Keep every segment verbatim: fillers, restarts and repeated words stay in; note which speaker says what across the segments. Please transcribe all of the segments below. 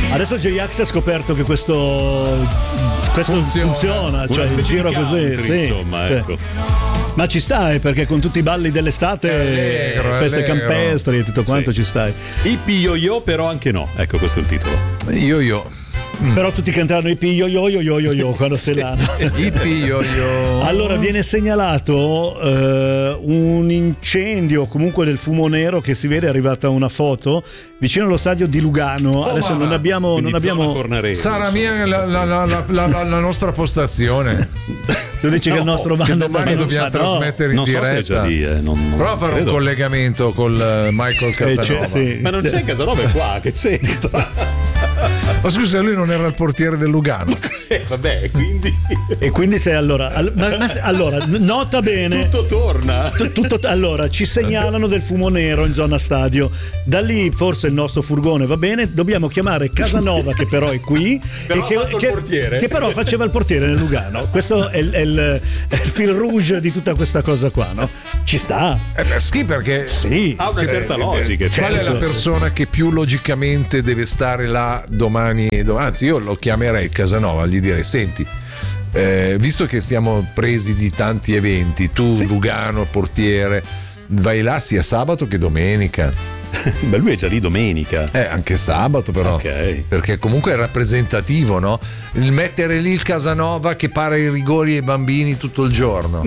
Speaker 1: Adesso J-Ax ha scoperto che questo questo funziona, funziona cioè il giro così, sì,
Speaker 2: insomma, ecco.
Speaker 1: Ma ci stai, perché con tutti i balli dell'estate,
Speaker 3: allegro,
Speaker 1: feste
Speaker 3: allegro.
Speaker 1: campestri e tutto quanto, sì, ci stai.
Speaker 2: Ippi yo-yo, però anche no. Ecco, questo è il titolo.
Speaker 3: Io io.
Speaker 1: Mm. Però tutti canteranno i yo yo yo yo yo yo quando
Speaker 3: sì.
Speaker 1: sei là.
Speaker 3: Ippi yo yo.
Speaker 1: Allora viene segnalato eh, un incendio, comunque del fumo nero che si vede, è arrivata una foto vicino allo stadio di Lugano.
Speaker 3: Oh,
Speaker 1: adesso non abbiamo, non abbiamo...
Speaker 3: Sarà mia la, la, la, la, la, la nostra postazione.
Speaker 1: Tu dici no, che il nostro
Speaker 3: che
Speaker 1: bando
Speaker 3: domani dobbiamo no, trasmettere in
Speaker 2: non
Speaker 3: diretta.
Speaker 2: So se è già lì, eh. non, non
Speaker 3: Prova a fare
Speaker 2: credo.
Speaker 3: un collegamento con Michael Casanova.
Speaker 1: Eh, sì.
Speaker 2: Ma non c'è Casanova, è qua, che c'entra?
Speaker 3: Ma scusa, lui non era il portiere del Lugano.
Speaker 2: Eh, vabbè, quindi.
Speaker 1: E quindi sei allora. All, ma, ma, allora, nota bene.
Speaker 2: Tutto torna.
Speaker 1: T- tutto, allora, ci segnalano del fumo nero in zona stadio. Da lì forse il nostro furgone va bene. Dobbiamo chiamare Casanova, che però è qui.
Speaker 2: Però
Speaker 1: e che,
Speaker 2: ha fatto
Speaker 1: che,
Speaker 2: il portiere.
Speaker 1: Che però faceva il portiere nel Lugano. Questo è il, è il, è il fil rouge di tutta questa cosa qua, no? Ci sta.
Speaker 3: Eh beh, sì, perché
Speaker 1: sì,
Speaker 2: ha una
Speaker 1: sì,
Speaker 2: certa logica.
Speaker 3: Qual
Speaker 2: certo.
Speaker 3: è la persona che più logicamente deve stare là domani? Anzi, io lo chiamerei Casanova, gli direi: senti, eh, visto che siamo presi di tanti eventi, tu sì. Lugano, portiere, vai là sia sabato che domenica.
Speaker 2: Beh, lui è già lì domenica.
Speaker 3: Eh, anche sabato però.
Speaker 2: Ok.
Speaker 3: Perché comunque è rappresentativo, no? Il mettere lì il Casanova che para i rigori ai bambini tutto il giorno.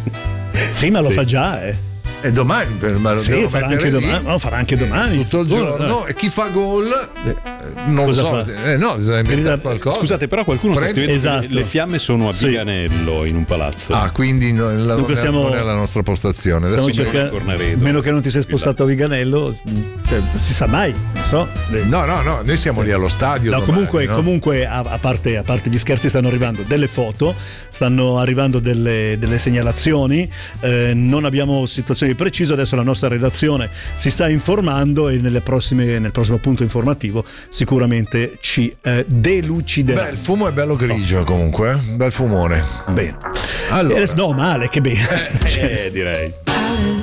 Speaker 1: Sì, ma lo
Speaker 2: sì.
Speaker 1: fa già, eh.
Speaker 3: E domani ma
Speaker 1: sì, farà anche, domani, no, farà anche domani
Speaker 3: tutto il giorno. E chi fa gol eh, non
Speaker 1: cosa
Speaker 3: so
Speaker 1: fa?
Speaker 3: Eh, no, bisogna inventare qualcosa.
Speaker 2: Scusate, però qualcuno
Speaker 3: Prendi...
Speaker 2: sta scrivendo
Speaker 1: esatto.
Speaker 2: che le fiamme sono a Viganello, sì, in un palazzo.
Speaker 3: Ah, quindi no, la, non, siamo, non è la nostra postazione. Adesso
Speaker 1: cercando, meno che non ti sei spostato a Viganello, cioè, si sa mai, non so.
Speaker 3: No, no, no, noi siamo lì allo stadio.
Speaker 1: No,
Speaker 3: domani,
Speaker 1: comunque,
Speaker 3: no?
Speaker 1: comunque a, a, parte, a parte gli scherzi, stanno arrivando delle foto, stanno arrivando delle, delle segnalazioni. Eh, non abbiamo situazioni precise. Adesso la nostra redazione si sta informando e nelle prossime, nel prossimo punto informativo sicuramente ci eh, deluciderà.
Speaker 3: Beh, il fumo è bello grigio comunque, bel fumone.
Speaker 1: Bene.
Speaker 3: Allora.
Speaker 1: Eh, no, male, che bene.
Speaker 2: Eh, direi.